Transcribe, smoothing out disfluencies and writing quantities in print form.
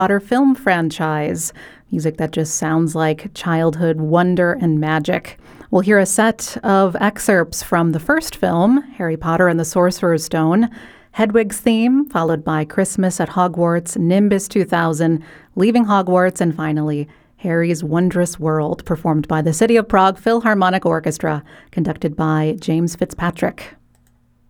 Potter film franchise. Music that just sounds like childhood wonder and magic. We'll hear a set of excerpts from the first film, Harry Potter and the Sorcerer's Stone, Hedwig's theme, followed by Christmas at Hogwarts, Nimbus 2000, Leaving Hogwarts, and finally, Harry's Wondrous World, performed by the City of Prague Philharmonic Orchestra, conducted by James Fitzpatrick.